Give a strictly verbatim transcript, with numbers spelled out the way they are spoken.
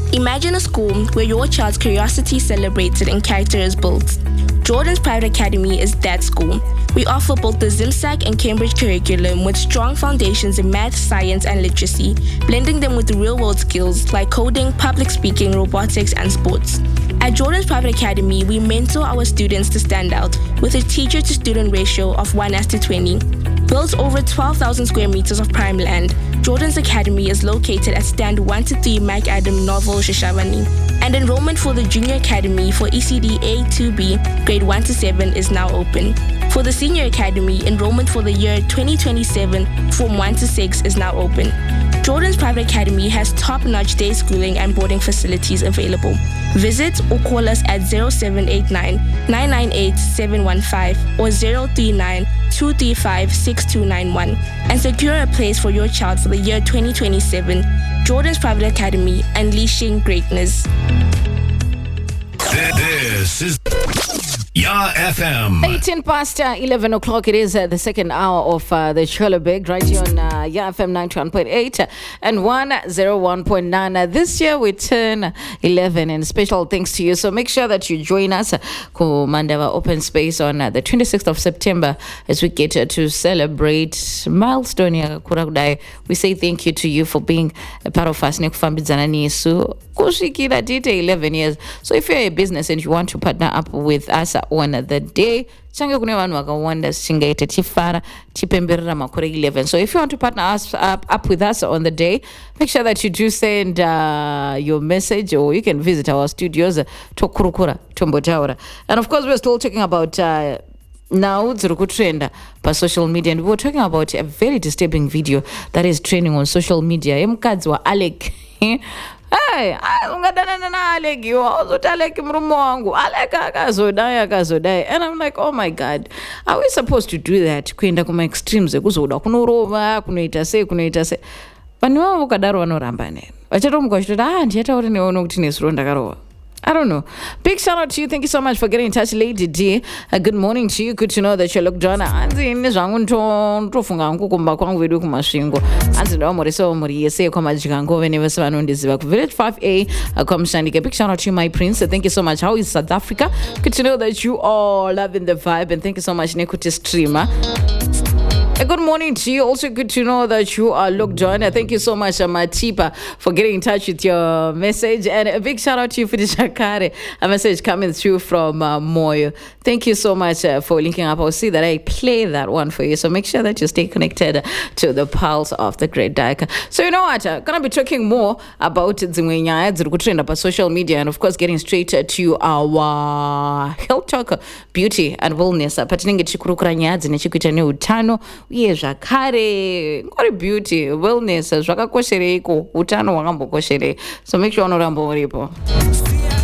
Imagine a school where your child's curiosity is celebrated and character is built. Jordan's Private Academy is that school. We offer both the ZimSac and Cambridge curriculum with strong foundations in math, science, and literacy, blending them with real-world skills like coding, public speaking, robotics, and sports. At Jordan's Private Academy, we mentor our students to stand out with a teacher-to-student ratio of one as to twenty. Built over twelve thousand square meters of prime land, Jordan's Academy is located at stand one to three MacAdam Novel Shashavani. And enrollment for the Junior Academy for E C D A two B, grade one to seven is now open. For the Senior Academy, enrollment for the year twenty twenty-seven, Form one to six is now open. Jordan's Private Academy has top-notch day schooling and boarding facilities available. Visit or call us at zero seven eight nine, nine nine eight, seven one five or zero three nine, two three five, six two nine one and secure a place for your child for the year twenty twenty-seven. Jordan's Private Academy, unleashing greatness. This is Ya F M. eighteen past uh, eleven o'clock. It is uh, the second hour of uh, the Cholobeg right here on uh, Ya F M ninety-one point eight and one oh one point nine. Uh, this year we turn eleven, and special thanks to you. So make sure that you join us for Mandava Open Space on uh, the twenty-sixth of September as we get uh, to celebrate milestone ya Kurakudai. We say thank you to you for being a part of us. Nekufambidzana nesu kushikira tite eleven years. So if you're a business and you want to partner up with us on the day, change kune vanhu vakawanda singaita tifara tipemberera makore eleven. So if you want to partner us up, up with us on the day, make sure that you do send uh, your message, or you can visit our studios uh, tokurukura tombotaura. And of course, we're still talking about uh, now dziri trend pa social media, and we were talking about a very disturbing video that is trending on social media. Emukadzi wa Alec Hey, ungadana na Alec, you also Alec mrumo wangu. Alec akazodai akazodai. And I'm like, oh my God, are we supposed to do that? Kuenda kuma extremes kuzoda kunorova kunoita sei kunoita sei. Vanhu vavo kadaro vanoramba neni. Vachatomuka chitoti ah ndiyatauri neono kuti nesuro ndakarova. I don't know. Big shout out to you. Thank you so much for getting in touch, Lady D. Uh, good morning to you. Good to know that you look John. Anzi ne zvangu ntofunga nkukumba kwangu vedu kumasvingo. Anzi ndo muriso muri yese kwa majikango vene vese vanondiziva ku Village five A uh, kwa Mshandike. Big shout out to you, my prince. Uh, thank you so much. How is South Africa? Good to know that you are loving the vibe, and thank you so much, Nekuti streamer. A good morning to you. Also good to know that you are looked on. Thank you so much, Matipa, for getting in touch with your message. And a big shout out to you for the Shakare. A message coming through from uh, Moyo. Thank you so much uh, for linking up. I'll see that I play that one for you. So make sure that you stay connected to the pulse of the Great Dyke. So you know what? I'm going to be talking more about Zimwenyaya, Zirkutrenda pa social media, and of course getting straight to our health talk, beauty and wellness. Patininge chikurukura nyaya dzine chekuita neutano. Uye zvakare ngori beauty wellness zvakakosherei ko utano hwakambokosherei. So make sure unoramba uripo.